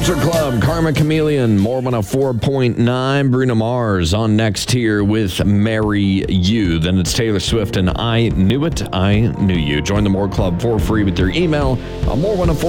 Culture Club, Karma Chameleon, More 104.9, Bruno Mars on next here with Marry You. Then it's Taylor Swift and I Knew It, I Knew You. Join the More Club for free with your email on More 104.